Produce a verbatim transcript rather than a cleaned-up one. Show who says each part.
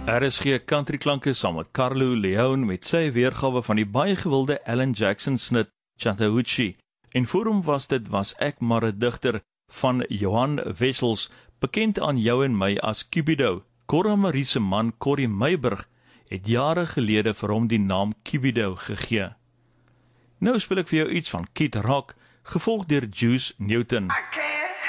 Speaker 1: R S G Country Klanke saam met Carlo Leon met sy weergawe van die baie gewilde Alan Jackson snit Chattahoochee. En voor hom was dit was ek maar 'n digter van Johan Wessels, bekend aan jou en my as Cupido. Cora Marie se man Corrie Meiburg het jare gelede vir hom die naam Cupido gegee. Nou speel ek vir jou iets van Kid Rock, gevolg deur Juice Newton.